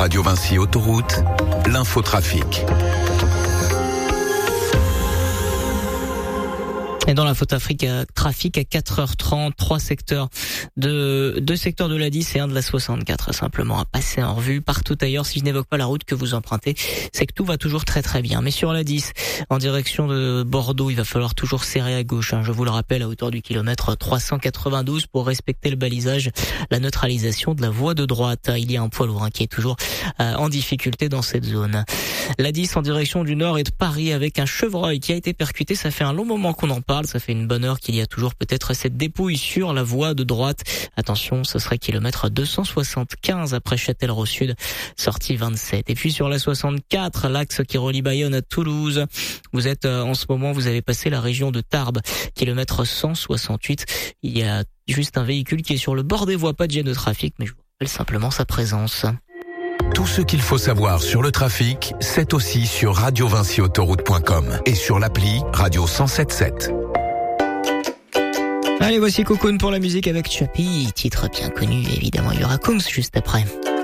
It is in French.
Radio Vinci Autoroute, l'infotrafic. Et dans l'infotrafic à 4h30, deux secteurs de la 10 et un de la 64, simplement à passer en revue. Partout ailleurs, si je n'évoque pas la route que vous empruntez, c'est que tout va toujours très très bien. Mais sur la 10, en direction de Bordeaux, il va falloir toujours serrer à gauche, je vous le rappelle, à hauteur du kilomètre 392 pour respecter le balisage, la neutralisation de la voie de droite. Il y a un poids lourd qui est toujours en difficulté dans cette zone. La 10 en direction du nord et de Paris avec un chevreuil qui a été percuté. Ça fait un long moment qu'on en parle. Ça fait une bonne heure qu'il y a toujours peut-être cette dépouille sur la voie de droite. Attention, ce serait kilomètre 275 après Châtellerault Sud, sortie 27. Et puis sur la 64, l'axe qui relie Bayonne à Toulouse. Vous êtes en ce moment, vous avez passé la région de Tarbes, kilomètre 168. Il y a juste un véhicule qui est sur le bord des voies, pas de gêne de trafic, mais je vous rappelle simplement sa présence. Tout ce qu'il faut savoir sur le trafic, c'est aussi sur radiovinciautoroute.com et sur l'appli Radio 107.7. Allez, voici Cocoon pour la musique avec Chappie, titre bien connu, évidemment. Il y aura Kungs juste après.